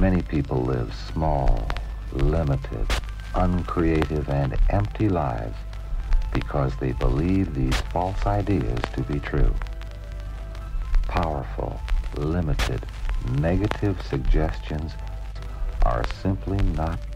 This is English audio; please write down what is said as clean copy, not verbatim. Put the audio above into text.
Many people live small, limited, uncreative, and empty lives because they believe these false ideas to be true. Powerful, limited, negative suggestions are simply not